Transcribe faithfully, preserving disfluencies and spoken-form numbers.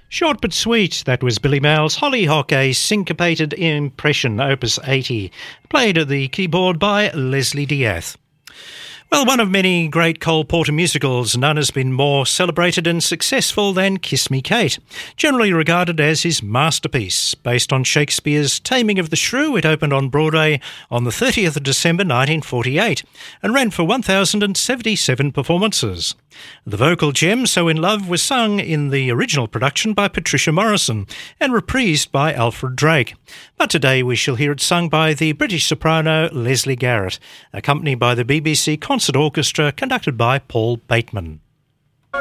Short but sweet, that was Billy Mayall's Hollyhock, a syncopated impression, opus eighty, played at the keyboard by Leslie Diath. Well, one of many great Cole Porter musicals, none has been more celebrated and successful than Kiss Me Kate, generally regarded as his masterpiece. Based on Shakespeare's Taming of the Shrew, it opened on Broadway on the thirtieth of December nineteen forty-eight and ran for one thousand seventy-seven performances. The vocal gem, So In Love, was sung in the original production by Patricia Morrison and reprised by Alfred Drake. But today we shall hear it sung by the British soprano Leslie Garrett, accompanied by the B B C Concert Orchestra conducted by Paul Bateman.